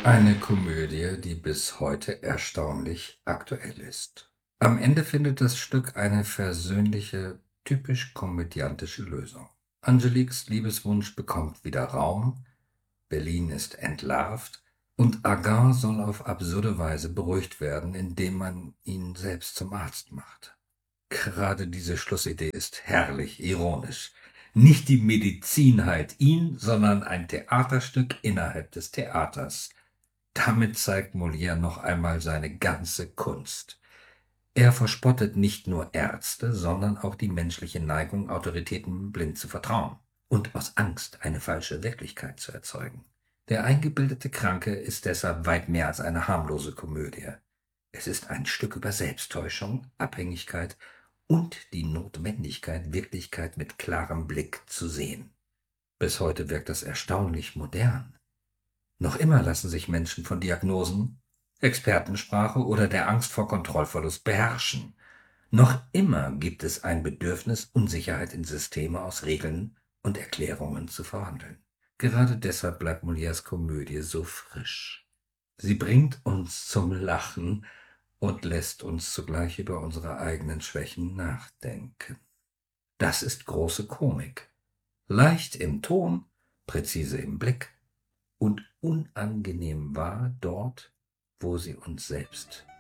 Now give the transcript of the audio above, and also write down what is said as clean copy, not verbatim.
Eine Komödie, die bis heute erstaunlich aktuell ist. Am Ende findet das Stück eine versöhnliche, typisch komödiantische Lösung. Angeliques Liebeswunsch bekommt wieder Raum, Berlin ist entlarvt und Agar soll auf absurde Weise beruhigt werden, indem man ihn selbst zum Arzt macht. Gerade diese Schlussidee ist herrlich ironisch. Nicht die Medizin heilt ihn, sondern ein Theaterstück innerhalb des Theaters. Damit zeigt Molière noch einmal seine ganze Kunst. Er verspottet nicht nur Ärzte, sondern auch die menschliche Neigung, Autoritäten blind zu vertrauen und aus Angst eine falsche Wirklichkeit zu erzeugen. Der eingebildete Kranke ist deshalb weit mehr als eine harmlose Komödie. Es ist ein Stück über Selbsttäuschung, Abhängigkeit und die Notwendigkeit, Wirklichkeit mit klarem Blick zu sehen. Bis heute wirkt das erstaunlich modern. Noch immer lassen sich Menschen von Diagnosen, Expertensprache oder der Angst vor Kontrollverlust beherrschen. Noch immer gibt es ein Bedürfnis, Unsicherheit in Systeme aus Regeln und Erklärungen zu verwandeln. Gerade deshalb bleibt Molières Komödie so frisch. Sie bringt uns zum Lachen und lässt uns zugleich über unsere eigenen Schwächen nachdenken. Das ist große Komik. Leicht im Ton, präzise im Blick und unangenehm wahr dort, wo sie uns selbst